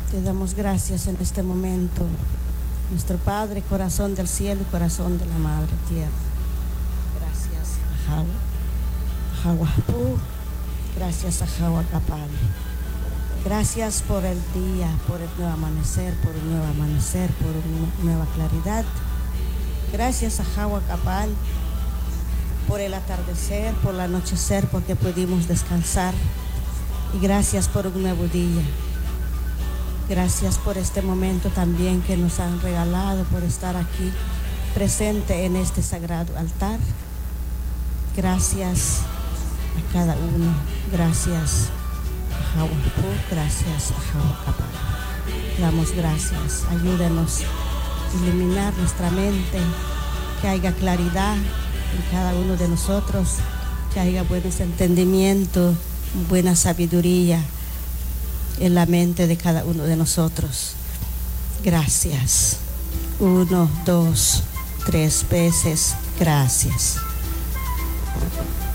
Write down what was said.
Te damos gracias en este momento, nuestro Padre, corazón del cielo y corazón de la Madre Tierra. Gracias a Hawahu, gracias a Hawakapal. Gracias por el día, por el nuevo amanecer, por una nueva claridad. Gracias a Hawakapal por el atardecer, por el anochecer, porque pudimos descansar. Y gracias por un nuevo día. Gracias por este momento también que nos han regalado, por estar aquí presente en este sagrado altar. Gracias a cada uno. Gracias a Hawahu, gracias a Hawakapal. Damos gracias. Ayúdenos a iluminar nuestra mente, que haya claridad en cada uno de nosotros, que haya buenos entendimientos, buena sabiduría en la mente de cada uno de nosotros. Gracias. 1, 2, 3 veces. Gracias.